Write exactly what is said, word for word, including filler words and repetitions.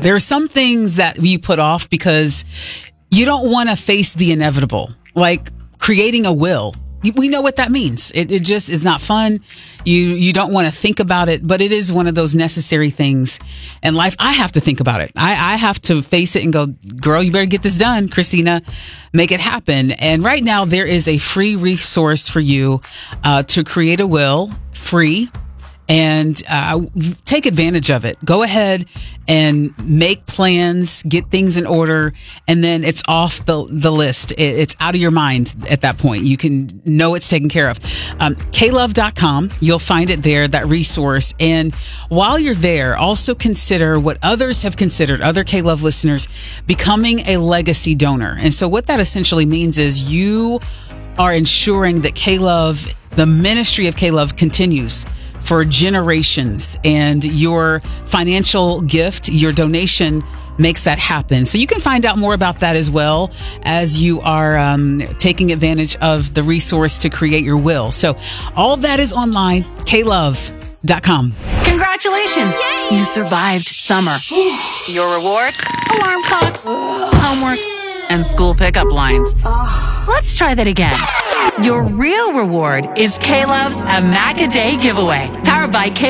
There are some things that you put off because you don't want to face the inevitable, like creating a will. We know what that means. It, it just is not fun. You you don't want to think about it, but it is one of those necessary things in life. I have to think about it. I, I have to face it and go, girl, you better get this done, Christina. Make it happen. And right now, there is a free resource for you uh, to create a will, free. And uh, take advantage of it. Go ahead and make plans, get things in order, and then it's off the, the list. It, it's out of your mind at that point. You can know it's taken care of. Um, K love dot com, you'll find it there, that resource. And while you're there, also consider what others have considered, other K-Love listeners, becoming a legacy donor. And so what that essentially means is you are ensuring that K-Love, the ministry of K-Love, continues for generations, and your financial gift, your donation makes that happen. So you can find out more about that as well as you are um, taking advantage of the resource to create your will. So all that is online, K love dot com. Congratulations! Yay! You survived summer. Your reward? Alarm clocks, homework, and school pickup lines. Let's try that again. Your real reward is K-Love's A Mac a Day giveaway, powered by K